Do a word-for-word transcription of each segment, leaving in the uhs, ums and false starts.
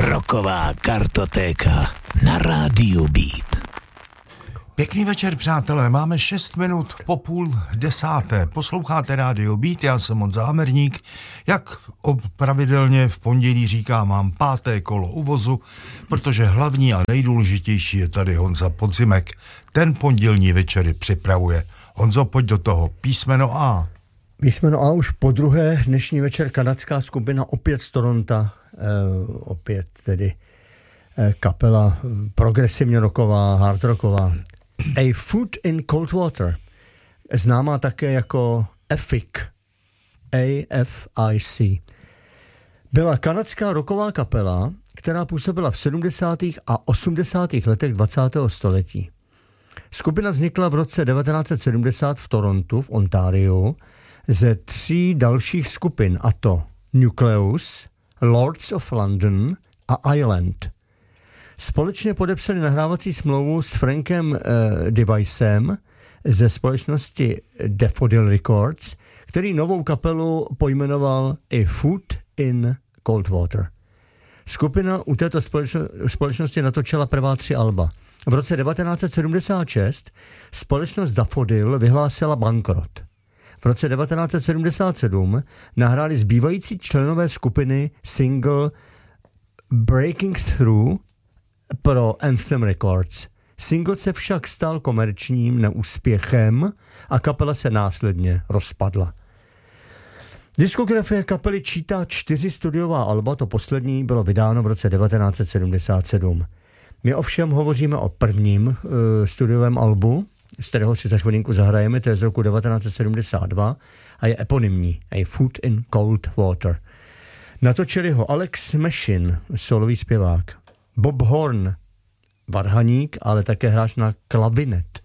Rocková kartotéka na rádiu Beat. Pěkný večer, přátelé, máme šest minut po půl desáté. Posloucháte rádio Beat, já jsem Honza Hamerník. Jak pravidelně v pondělí říkám, mám páté kolo uvozu, protože hlavní a nejdůležitější je tady Honza Podzimek. Ten pondělní večery připravuje. Honzo, pojď do toho. Písmeno A. Písmeno A už po druhé dnešní večer kanadská skupina opět z Toronto, eh, opět tedy eh, kapela progresivně rocková, hard rocková. A Foot in Cold Water, známá také jako A F I C, A F I C. Byla kanadská rocková kapela, která působila v sedmdesátých a osmdesátých letech dvacátého století. Skupina vznikla v roce devatenáct set sedmdesát v Torontu, v Ontáriu, ze tří dalších skupin, a to Nucleus, Lords of London a Island. Společně podepsali nahrávací smlouvu s Frankem uh, Devicem ze společnosti Daffodil Records, který novou kapelu pojmenoval A Foot in Cold Water. Skupina u této společno- společnosti natočila prvá tři alba. V roce devatenáct set sedmdesát šest společnost Daffodil vyhlásila bankrot. V roce devatenáct set sedmdesát sedm nahráli zbývající členové skupiny single Breaking Through pro Anthem Records. Single se však stal komerčním neúspěchem a kapela se následně rozpadla. Diskografie kapely čítá čtyři studiová alba, to poslední bylo vydáno v roce devatenáct set sedmdesát sedm. My ovšem hovoříme o prvním uh, studiovém albu, z kterého si za chvilinku zahrajeme, to je z roku devatenáct set sedmdesát dva a je eponymní, A Foot in Cold Water. Natočili ho Alex Meshin, solový zpěvák, Bob Horn, varhaník, ale také hráč na klavinet,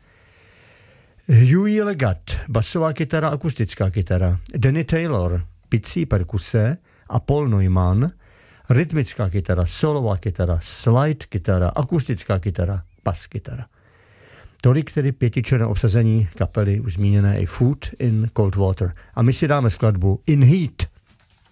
Huey Legat, basová kytara, akustická kytara, Danny Taylor, bicí perkuse a Paul Neumann, rytmická kytara, solová kytara, slide kytara, akustická kytara, bas kytara. Tolik tedy pětičlenné obsazení kapely už zmíněné A Foot in Cold Water. A my si dáme skladbu In Heat.